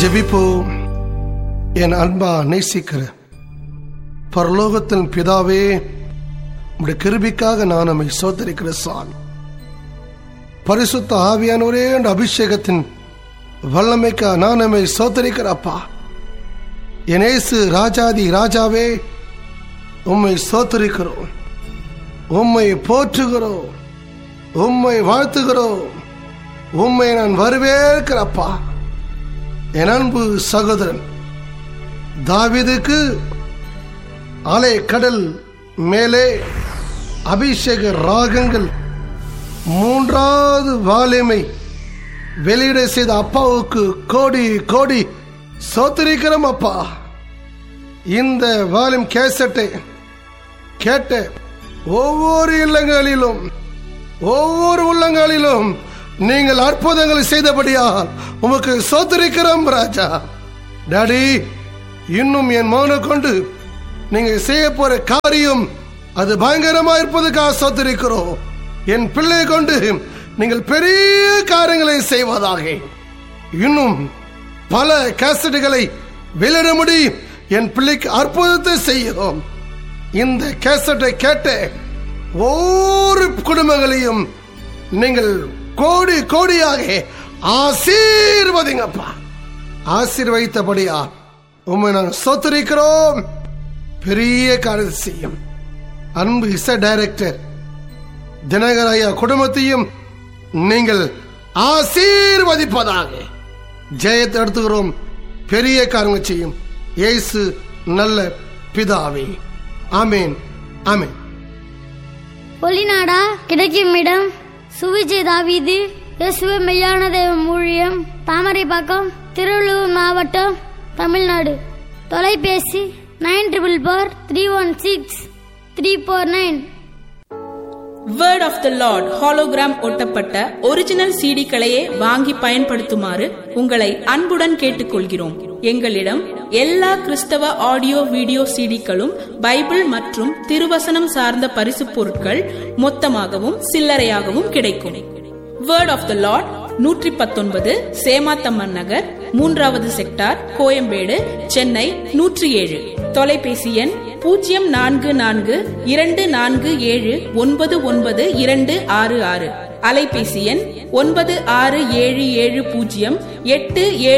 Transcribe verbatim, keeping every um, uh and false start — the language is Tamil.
ஜெபிப்போம். என் அன்பா நேசிக்கிற பரலோகத்தின் பிதாவே, உம்முடைய கிருபைக்காக நான் நம்மை சோதரிக்கிற சாமி. பரிசுத்த ஆவியானவரே என்ற அபிஷேகத்தின் வல்லமைக்கா நான் நம்மை சோதரிக்கிறப்பா. என் இயேசு ராஜாதி ராஜாவே, உம்மை சோதரிக்கிறோம், உம்மை போற்றுகிறோம், உம்மை வாழ்த்துகிறோம், உம்மை நான் வரவேற்கிறப்பா. என் அன்பு சகோதரன் தாவீதுக்கு அலை கடல் மேலே அபிஷேக ராகங்கள் மூன்றாவது வாலிமை வெளியிட செய்த அப்பாவுக்கு கோடி கோடி சோத்திரிக்கிறோம் அப்பா. இந்த வாலிம் கேசட்டை கேட்ட ஒவ்வொரு இல்லங்களிலும் ஒவ்வொரு உள்ளங்களிலும் நீங்கள் அற்புதங்களை செய்தபடியால் உமக்கு சோத்திரிக்கிறோம் ராஜா. டாடி, இன்னும் என் மௌன கொண்டு நீங்க செய்ய போற காரியம் அது பயங்கரமா இருப்பதுக்காக சோத்திரிக்கிறோம். என் பிள்ளை கொண்டு நீங்கள் பெரிய காரியங்களை செய்வதாக. இன்னும் பல கேசட்டுகளை வெளியிட முடியும். என் பிள்ளைக்கு அற்புதத்தை செய்யும். இந்த கேசட்டை கேட்ட ஒவ்வொரு குடும்பங்களையும் நீங்கள் கோடி கோடியாக ஆசீர்வதிங்கப்பா. ஆசீர்வதித்தபடியா உம்மை நாங்கள் சோத்திரிக்கிறோம். பெரிய காரியத்தை செய்யும். அன்பு இசை டைரக்டர் தினகர் ஐயா குடும்பத்தையும் நீங்கள் ஆசீர்வதிப்பதாக. ஜெயத்தை எடுத்துக்கிறோம். பெரிய காரியங்கள் செய்யும். இயேசு நல்ல பிதாவே. ஆமேன், ஆமேன். ஒளிநாடா கிடைக்கும் இடம் சுவிஜய் தாவீது இயேசுவே மெய்யான தேவ ஊழியம், தாமரைப்பாக்கம், திருவள்ளூர் மாவட்டம், தமிழ்நாடு. தொலைபேசி nine triple four three one six three four nine. Word of the Lord hologram ஒட்டப்பட்ட original சீடிகளையே வாங்கி பயன்படுத்துமாறு உங்களை அன்புடன் கேட்டுக்கொள்கிறோம். எங்களிடம் எல்லா கிறிஸ்தவ ஆடியோ வீடியோ சீடிக்களும் பைபிள் மற்றும் திருவசனம் சார்ந்த பரிசு பொருட்கள் மொத்தமாகவும் சில்லறையாகவும் கிடைக்கும். வேர்ட் ஆஃப் த லார்ட் நூற்றி பத்தொன்பது சேமாத்தம்மன் நகர், மூன்றாவது செக்டார், கோயம்பேடு, சென்னை நூற்றி ஏழு. தொலைபேசி எண் பூஜ்ஜியம் நான்கு நான்கு இரண்டு நான்கு ஏழு ஒன்பது ஒன்பது இரண்டு ஆறு ஆறு. அலைபேசி எண் ஒன்பது ஆறு ஏழு ஏழு பூஜ்ஜியம் எட்டு ஏழு